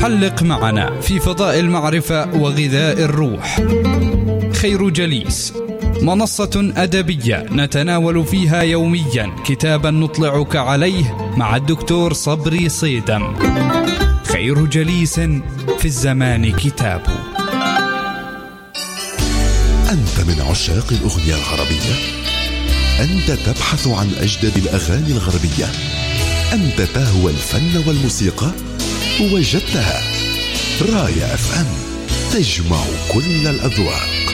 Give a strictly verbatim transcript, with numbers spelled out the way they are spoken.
حلق معنا في فضاء المعرفة وغذاء الروح. خير جليس، منصة أدبية نتناول فيها يوميا كتابا نطلعك عليه مع الدكتور صبري صيدم. خير جليس في الزمان كتاب. أنت من عشاق الأغنية العربية؟ أنت تبحث عن أجدد الأغاني الغربية؟ أنت تهوى الفن والموسيقى؟ وجدتها. راية أف أم تجمع كل الأذواق.